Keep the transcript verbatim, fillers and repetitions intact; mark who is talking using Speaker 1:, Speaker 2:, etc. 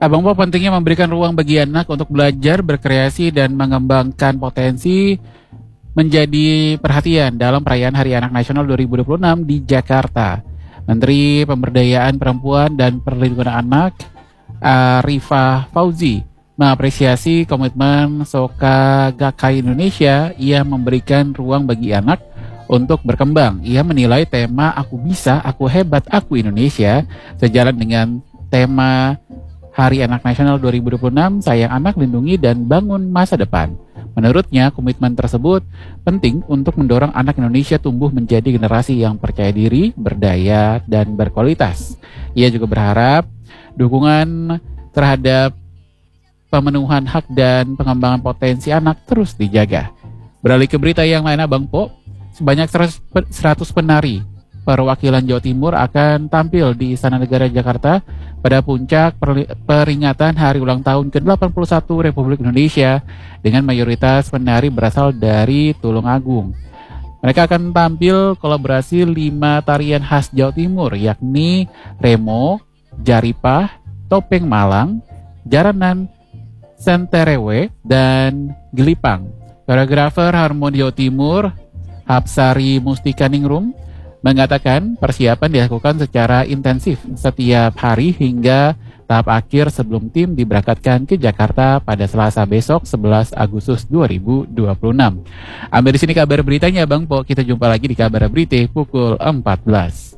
Speaker 1: Abang Po pentingnya memberikan ruang bagi anak untuk belajar, berkreasi, dan mengembangkan potensi menjadi perhatian dalam perayaan Hari Anak Nasional dua ribu dua puluh enam di Jakarta. Menteri Pemberdayaan Perempuan dan Perlindungan Anak, Arifah Fauzi, mengapresiasi komitmen Soka Gakkai Indonesia. Ia memberikan ruang bagi anak untuk berkembang. Ia menilai tema Aku Bisa, Aku Hebat, Aku Indonesia sejalan dengan tema Hari Anak Nasional dua ribu dua puluh enam, Sayang Anak, Lindungi dan Bangun Masa Depan. Menurutnya, komitmen tersebut penting untuk mendorong anak Indonesia tumbuh menjadi generasi yang percaya diri, berdaya, dan berkualitas. Ia juga berharap dukungan terhadap pemenuhan hak dan pengembangan potensi anak terus dijaga. Beralih ke berita yang lain, Abang Po, sebanyak seratus penari perwakilan Jawa Timur akan tampil di Istana Negara Jakarta pada puncak peringatan Hari Ulang Tahun ke delapan puluh satu Republik Indonesia dengan mayoritas penari berasal dari Tulungagung. Mereka akan tampil kolaborasi lima tarian khas Jawa Timur, yakni Remo, Jaripah, Topeng Malang, Jaranan, Senterewe, dan Gelipang. Koreografer Harmoni Jawa Timur, Hapsari Mustikaningrum, mengatakan persiapan dilakukan secara intensif setiap hari hingga tahap akhir sebelum tim diberangkatkan ke Jakarta pada Selasa besok sebelas Agustus dua ribu dua puluh enam. Ambil di sini kabar beritanya, Bang Po. Kita jumpa lagi di kabar berita pukul empat belas.